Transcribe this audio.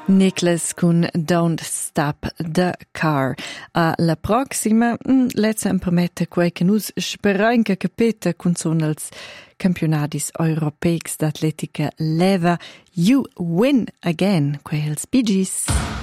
Nicholas con Don't Stop the Car. La prossima, let's permette quei che nus sperain che capite con sono els campionatis europeics d'atletica leva You Win Again, quei els Bee Gees.